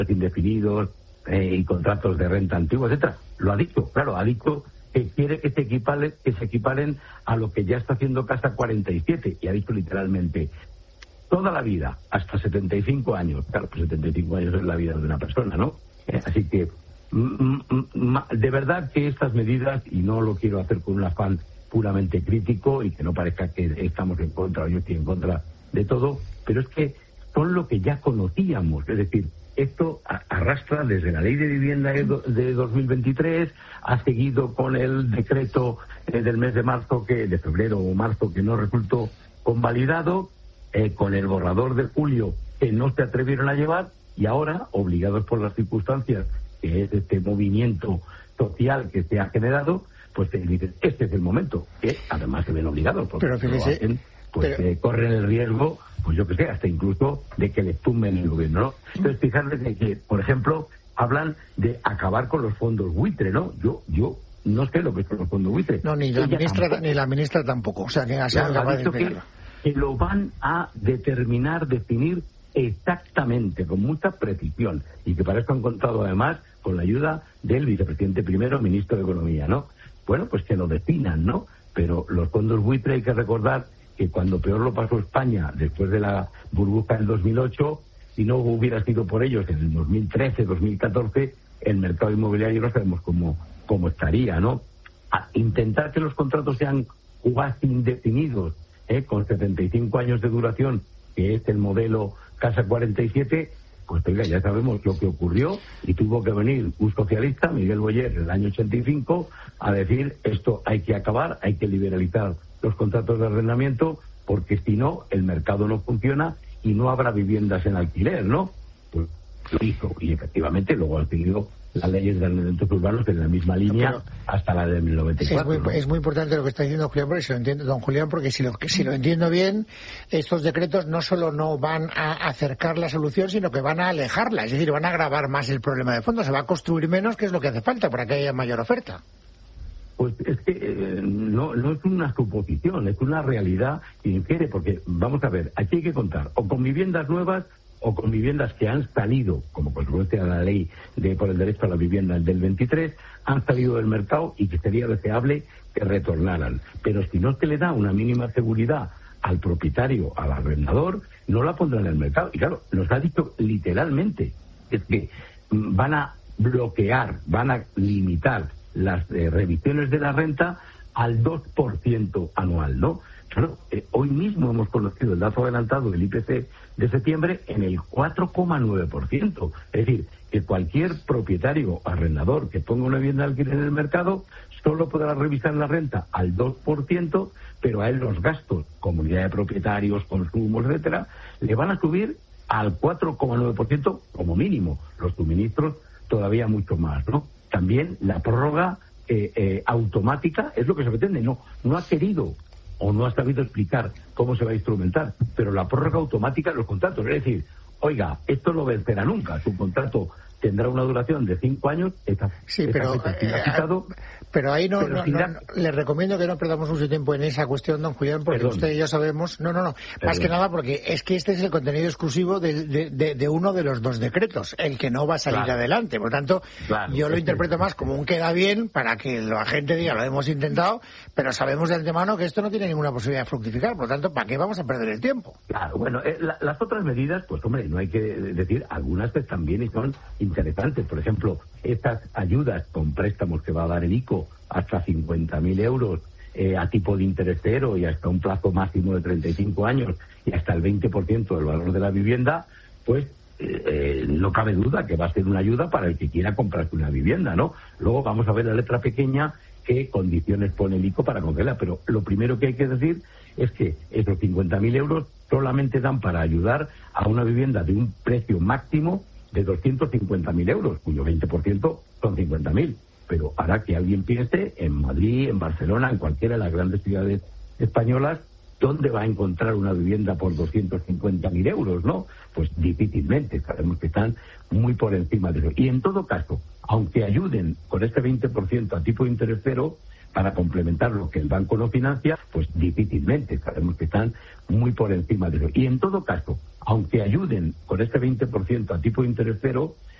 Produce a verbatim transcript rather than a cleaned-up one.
indefinidos eh, y contratos de renta antigua, etcétera. Lo ha dicho, claro, ha dicho que quiere que se equiparen, que se equiparen a lo que ya está haciendo Casa cuarenta y siete, y ha dicho literalmente toda la vida, hasta setenta y cinco años. Claro, pues setenta y cinco años es la vida de una persona, ¿no? Eh, así que, mm, mm, de verdad que estas medidas, y no lo quiero hacer con un afán puramente crítico y que no parezca que estamos en contra o yo estoy en contra de todo, pero es que son lo que ya conocíamos, es decir, esto arrastra desde la ley de vivienda de dos mil veintitrés, ha seguido con el decreto eh, del mes de marzo, que de febrero o marzo, que no resultó convalidado, eh, con el borrador de julio, que no se atrevieron a llevar, y ahora, obligados por las circunstancias, que es este movimiento social que se ha generado, pues te dicen, este es el momento, que además se ven obligados, porque pero fíjese, lo hacen, pues pero... eh, corren el riesgo, pues yo que sé, hasta incluso de que les tumben el gobierno, ¿no? Entonces, fijarles de que, por ejemplo, hablan de acabar con los fondos buitre, ¿no? Yo, yo no sé lo que son los fondos buitre. No, ni la ministra tampoco. ni la ministra tampoco, o sea, que se claro, ha dicho que, que lo van a determinar, definir exactamente, con mucha precisión, y que para eso han contado además con la ayuda del vicepresidente primero, ministro de Economía, ¿no? Bueno, pues que lo definan, ¿no? Pero los fondos buitre hay que recordar que cuando peor lo pasó España después de la burbuja del dos mil ocho, si no hubiera sido por ellos en el dos mil trece, dos mil catorce, el mercado inmobiliario no sabemos cómo, cómo estaría, ¿no? A intentar que los contratos sean cuasi indefinidos, ¿eh? Con setenta y cinco años de duración, que es el modelo Casa cuarenta y siete, pues oiga, ya sabemos lo que ocurrió, y tuvo que venir un socialista, Miguel Boyer, en el año ochenta y cinco, a decir esto hay que acabar, hay que liberalizar los contratos de arrendamiento, porque si no, el mercado no funciona y no habrá viviendas en alquiler, ¿no? Pues lo hizo, y efectivamente luego han seguido las leyes de arrendamientos urbanos en la misma línea, no, hasta la de mil novecientos noventa y cuatro. Es muy, ¿no? es muy importante lo que está diciendo Julián, porque si lo entiendo, don Julián, porque si lo, si lo entiendo bien, estos decretos no solo no van a acercar la solución, sino que van a alejarla, es decir, van a agravar más el problema de fondo, se va a construir menos, que es lo que hace falta para que haya mayor oferta. Pues es que eh, no, no es una suposición, es una realidad que infiere, porque, vamos a ver, aquí hay que contar, o con viviendas nuevas, o con viviendas que han salido, como consecuencia de la ley de por el derecho a la vivienda del veintitrés, han salido del mercado y que sería deseable que retornaran. Pero si no se le da una mínima seguridad al propietario, al arrendador, no la pondrán en el mercado. Y claro, nos ha dicho literalmente, es que van a bloquear, van a limitar las eh, revisiones de la renta al dos por ciento anual, ¿no? Claro, eh, hoy mismo hemos conocido el dato adelantado del I P C de septiembre en el cuatro coma nueve por ciento. Es decir, que cualquier propietario o arrendador que ponga una vivienda de alquiler en el mercado solo podrá revisar la renta al dos por ciento, pero a él los gastos, comunidad de propietarios, consumos, etcétera, le van a subir al cuatro coma nueve por ciento como mínimo. Los suministros todavía mucho más, ¿no? También la prórroga eh, eh, automática es lo que se pretende. No, no ha querido o no ha sabido explicar cómo se va a instrumentar, pero la prórroga automática de los contratos, es decir, oiga, esto no vencerá nunca, su contrato tendrá una duración de cinco años. Esta, sí, pero, esta eh, quitado, pero ahí no, pero no, tendrá... no, le recomiendo que no perdamos mucho tiempo en esa cuestión, don Julián, porque Perdón. usted y yo sabemos, no, no, no, Perdón. más que nada porque es que este es el contenido exclusivo de, de, de, de uno de los dos decretos, el que no va a salir claro. adelante, por tanto, claro, yo lo interpreto más como un queda bien para que la gente diga, lo hemos intentado, pero sabemos de antemano que esto no tiene ninguna posibilidad de fructificar, por lo tanto, ¿para qué vamos a perder el tiempo? Claro, bueno, eh, la, las otras medidas, pues hombre, no hay que decir, algunas que también son interesantes, por ejemplo, ejemplo, estas ayudas con préstamos que va a dar el I C O hasta cincuenta mil euros eh, a tipo de interés cero y hasta un plazo máximo de treinta y cinco años y hasta el veinte por ciento del valor de la vivienda, pues eh, eh, no cabe duda que va a ser una ayuda para el que quiera comprarse una vivienda, ¿no? Luego vamos a ver la letra pequeña qué condiciones pone el I C O para congelar, pero lo primero que hay que decir es que esos cincuenta mil euros solamente dan para ayudar a una vivienda de un precio máximo de doscientos cincuenta mil euros, cuyo veinte por ciento son cincuenta mil. Pero hará que alguien piense en Madrid, en Barcelona, en cualquiera de las grandes ciudades españolas, ¿dónde va a encontrar una vivienda por doscientos cincuenta mil euros, no? Pues difícilmente, sabemos que están muy por encima de eso. Y en todo caso, aunque ayuden con este veinte por ciento a tipo de interés cero, para complementar lo que el banco no financia, pues difícilmente. Sabemos que están muy por encima de eso. Y en todo caso, aunque ayuden con este veinte por ciento a tipo de interés cero,